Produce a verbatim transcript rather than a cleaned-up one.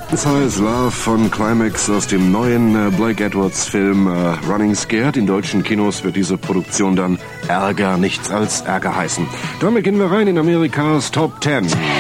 Size Love von Climax aus dem neuen äh, Blake Edwards Film äh, Running Scared. In deutschen Kinos wird diese Produktion dann Ärger, nichts als Ärger heißen. Damit gehen wir rein in Amerikas Top Ten.